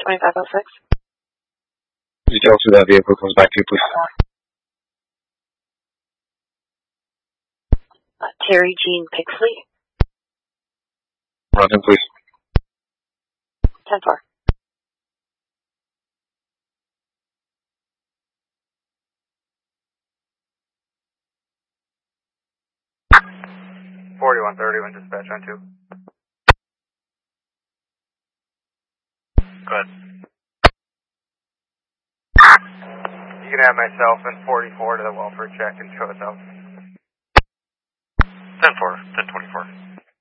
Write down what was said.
2506. Details who that vehicle comes back to, please. Terry Jean Pixley. Run him, please. 10-4. When dispatch on 2. Good. You can have myself and 44 to the welfare check and show us out. 10-4, 10-24.